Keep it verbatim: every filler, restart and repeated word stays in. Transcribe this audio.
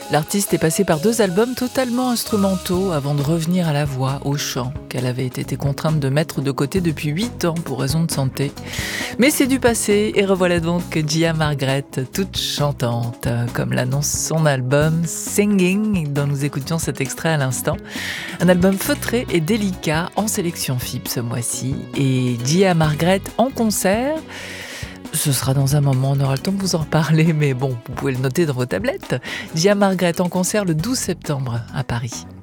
L'artiste est passée par deux albums totalement instrumentaux avant de revenir à la voix, au chant, qu'elle avait été contrainte de mettre de côté depuis huit ans pour raison de santé. Mais c'est du passé et revoilà donc Gia Margaret, toute chantante, comme l'annonce son album Singing, dont nous écoutions cet extrait à l'instant. Un album feutré et délicat en sélection F I B ce mois-ci. Et Gia Margaret en concert, ce sera dans un moment, on aura le temps de vous en reparler, mais bon, vous pouvez le noter dans vos tablettes. Gia Margaret en concert le douze septembre à Paris.